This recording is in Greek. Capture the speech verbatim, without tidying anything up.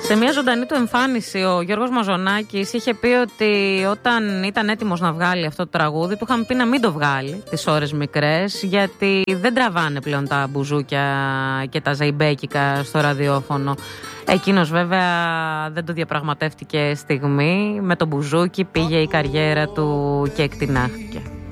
Σε μια ζωντανή του εμφάνιση ο Γιώργος Μαζονάκης είχε πει ότι όταν ήταν έτοιμος να βγάλει αυτό το τραγούδι του είχαν πει να μην το βγάλει τις ώρες μικρές, γιατί δεν τραβάνε πλέον τα μπουζούκια και τα ζεϊμπέκικα στο ραδιόφωνο. Εκείνος βέβαια δεν το διαπραγματεύτηκε στιγμή, με το μπουζούκι πήγε η καριέρα του και εκτινάχθηκε.